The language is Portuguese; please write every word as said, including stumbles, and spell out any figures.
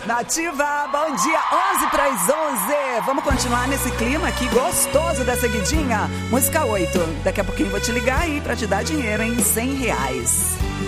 Nativa, bom dia, onze para as onze. Vamos continuar nesse clima aqui gostoso da seguidinha. Música oito. Daqui a pouquinho vou te ligar aí pra te dar dinheiro em cem reais.